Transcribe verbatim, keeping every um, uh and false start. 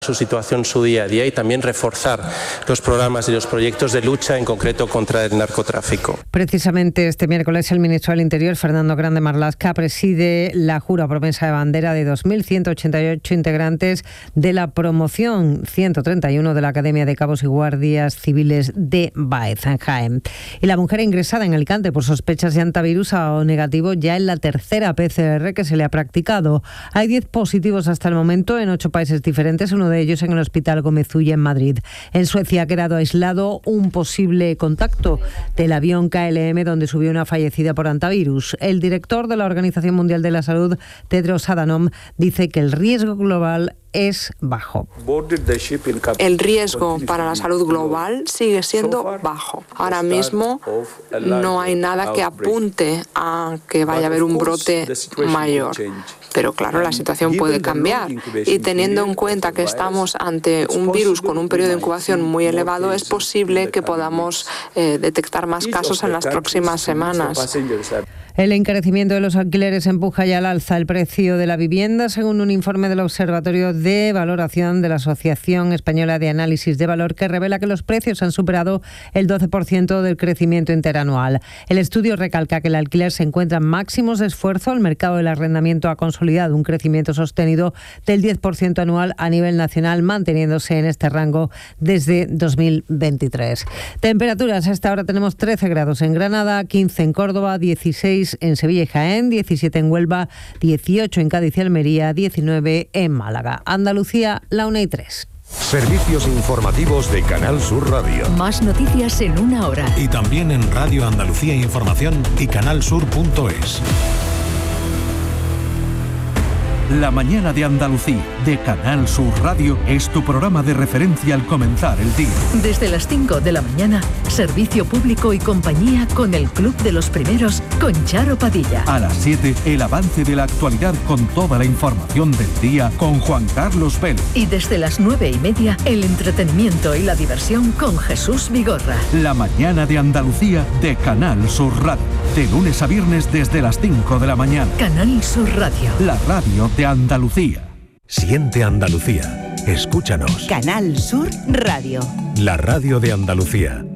su situación, su día a día y también reforzar los programas y los proyectos de lucha, en concreto contra el narcotráfico. Precisamente este miércoles el ministro del Interior, Fernando Grande Marlaska, preside la jura promesa de bandera de dos mil ciento ochenta y ocho integrantes de la promoción ciento treinta y uno de la Academia de Cabos y Guardias Civiles de Baeza, en Jaén. Y la mujer ingresada en Alicante por sospechas de antivirus ha dado negativo ya en la tercera P C R que se le ha practicado. Hay diez positivos hasta el momento en ocho países diferentes, uno de ellos en el Hospital Gómez Ulla en Madrid. En Suecia ha quedado aislado un posible contacto del avión K L M donde subió una fallecida por antivirus. El director de la Organización Mundial de la Salud, Tedros Adhanom, dice que el riesgo global es bajo. El riesgo para la salud global sigue siendo bajo. Ahora mismo no hay nada que apunte a que vaya a haber un brote mayor. Pero claro, la situación puede cambiar y teniendo en cuenta que estamos ante un virus con un periodo de incubación muy elevado, es posible que podamos eh, detectar más casos en las próximas semanas. El encarecimiento de los alquileres empuja ya al alza el precio de la vivienda, según un informe del Observatorio de Valoración de la Asociación Española de Análisis de Valor, que revela que los precios han superado el doce por ciento del crecimiento interanual. El estudio recalca que el alquiler se encuentra en máximos de esfuerzo. El mercado del arrendamiento ha consolidado un crecimiento sostenido del diez por ciento anual a nivel nacional, manteniéndose en este rango desde dos mil veintitrés. Temperaturas: a esta hora tenemos trece grados en Granada, quince en Córdoba, dieciséis en Sevilla y Jaén, diecisiete en Huelva, dieciocho en Cádiz y Almería, diecinueve en Málaga. Andalucía, la una y tres. Servicios informativos de Canal Sur Radio. Más noticias en una hora. Y también en Radio Andalucía Información y canal sur punto es. La mañana de Andalucía, de Canal Sur Radio, es tu programa de referencia al comenzar el día. Desde las cinco de la mañana, servicio público y compañía con el Club de los Primeros, con Charo Padilla. A las siete, el avance de la actualidad con toda la información del día con Juan Carlos Vélez. Y desde las nueve y media, el entretenimiento y la diversión con Jesús Vigorra. La mañana de Andalucía, de Canal Sur Radio. De lunes a viernes desde las cinco de la mañana. Canal Sur Radio. La radio de Andalucía. Siente Andalucía. Escúchanos. Canal Sur Radio. La radio de Andalucía.